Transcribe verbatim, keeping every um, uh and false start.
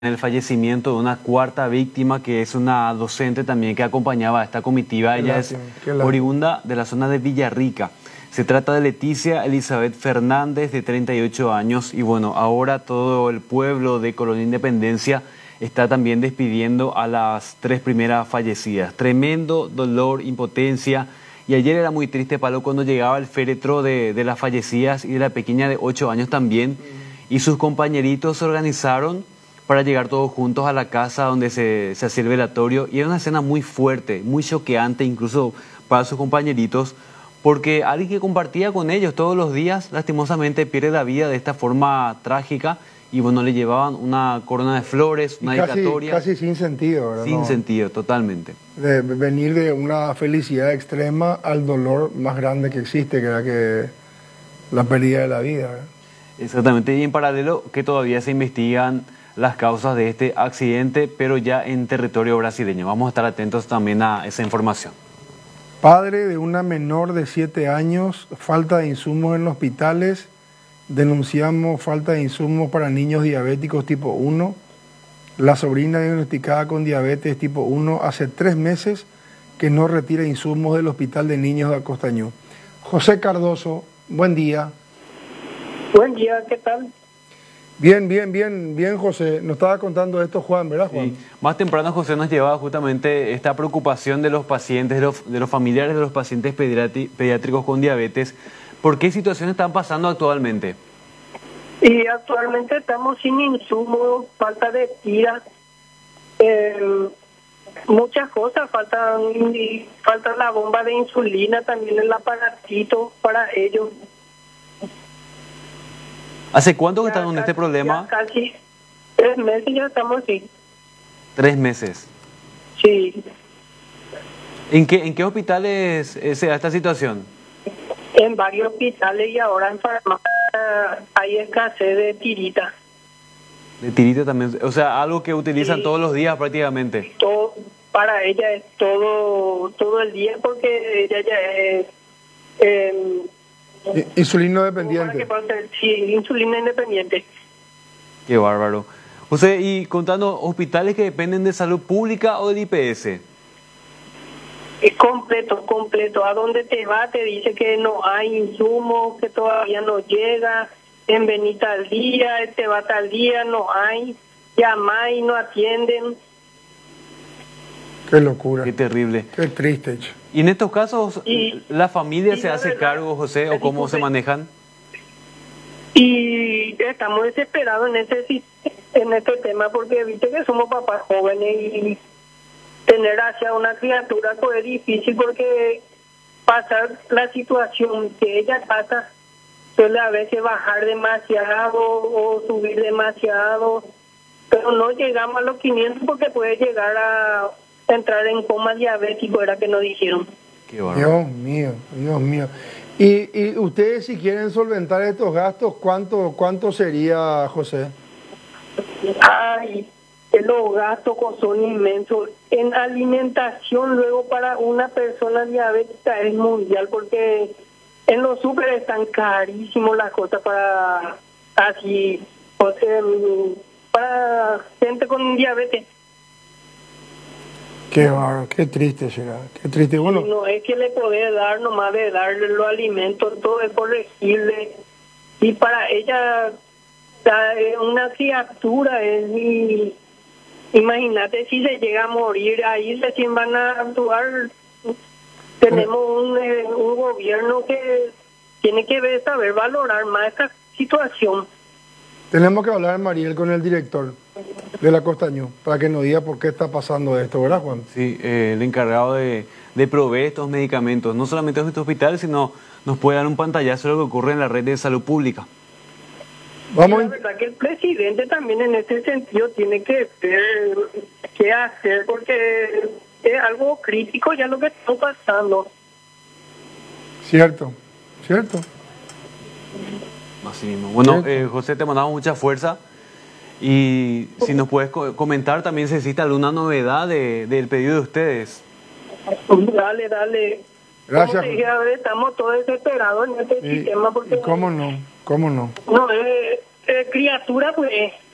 el fallecimiento de una cuarta víctima, que es una docente también que acompañaba a esta comitiva. Ella es oriunda de la zona de Villarrica. Se trata de Leticia Elizabeth Fernández, de treinta y ocho años, y bueno, ahora todo el pueblo de Colonia Independencia está también despidiendo a las tres primeras fallecidas. Tremendo dolor, impotencia, y ayer era muy triste, Pablo, cuando llegaba el féretro de, de las fallecidas y de la pequeña de ocho años también, y sus compañeritos se organizaron para llegar todos juntos a la casa donde se, se hacía el velatorio, y era una escena muy fuerte, muy choqueante incluso para sus compañeritos, porque alguien que compartía con ellos todos los días, lastimosamente pierde la vida de esta forma trágica, y bueno, le llevaban una corona de flores, una casi, dedicatoria. Casi sin sentido, ¿verdad? Sin no, sentido, totalmente. De venir de una felicidad extrema al dolor más grande que existe, que era que la pérdida de la vida, ¿verdad? Exactamente, y en paralelo que todavía se investigan las causas de este accidente, pero ya en territorio brasileño. Vamos a estar atentos también a esa información. Padre de una menor de siete años, falta de insumos en hospitales. Denunciamos falta de insumos para niños diabéticos tipo uno. La sobrina diagnosticada con diabetes tipo uno hace tres meses que no retira insumos del Hospital de Niños de Acostañú. José Cardoso, buen día. Buen día, ¿qué tal? Bien, bien, bien, bien, José. Nos estaba contando esto Juan, ¿verdad, Juan? Sí. Más temprano José nos llevaba justamente esta preocupación de los pacientes, de los, de los familiares de los pacientes pediátricos con diabetes. ¿Por qué situaciones están pasando actualmente? Y actualmente estamos sin insumos, falta de tiras, eh, muchas cosas, faltan, falta la bomba de insulina, también el aparatito para ellos. ¿Hace cuánto que Ya están con casi, este problema? ya casi tres meses ya estamos así. Tres meses. Sí. ¿En qué, en qué hospitales se da esta situación? En varios hospitales, y ahora en farmacia hay escasez de tirita. De tirita también, o sea, algo que utilizan Sí. todos los días prácticamente. Todo, para ella es todo todo el día, porque ella ya es... Eh, Insulino Para dependiente. que pueda ser, sí, insulina independiente. Qué bárbaro. José, y contando, ¿hospitales que dependen de salud pública o del I P S? Es completo, completo. A donde te va te dice que no hay insumos, que todavía no llega, en venir tal día, te va tal día, no hay, llama y no atienden. Qué locura. Qué terrible. Qué triste. che. ¿Y en estos casos Y- la familia y se la hace verdad, cargo, José, o cómo se disculpe. manejan? Y estamos desesperados en ese si- en este tema, porque viste que somos papás jóvenes y tener hacia una criatura pues es difícil, porque pasar la situación que ella pasa suele a veces bajar demasiado o subir demasiado, pero no llegamos a los quinientos porque puede llegar a entrar en coma diabético, era que nos dijeron. Qué bárbaro. Dios mío, Dios mío. Y, y ustedes, si quieren solventar estos gastos, ¿cuánto, cuánto sería, José? Ay, que los gastos son inmensos. En alimentación, luego, para una persona diabética es mundial, porque en los súper están carísimos las cosas para así, o sea, para gente con diabetes. Qué bárbaro, qué triste será, qué triste. Bueno, Y no es que le puede dar nomás de darle los alimentos, todo es corregirle. Y para ella, ta- es una criatura, es, y imagínate si se llega a morir, ahí recién van a actuar. Tenemos un, eh, un gobierno que tiene que ver, saber valorar más esta situación. tenemos que hablar, Mariel, con el director de la Costañú, para que nos diga por qué está pasando esto, ¿verdad, Juan? Sí, eh, el encargado de, de proveer estos medicamentos, no solamente en este hospital, sino nos puede dar un pantallazo de lo que ocurre en la red de salud pública. Vamos, La verdad que el presidente también en ese sentido tiene que ver qué hacer, porque es algo crítico ya lo que está pasando. cierto, cierto. Así mismo. Bueno, Cierto. eh, José, te mandamos mucha fuerza, y si nos puedes co- comentar también si existe alguna novedad de, del pedido de ustedes. Dale, dale. Gracias. Como te dije, a ver, estamos todos desesperados en este Y, sistema, porque y cómo no, cómo no. no es, es criatura, pues.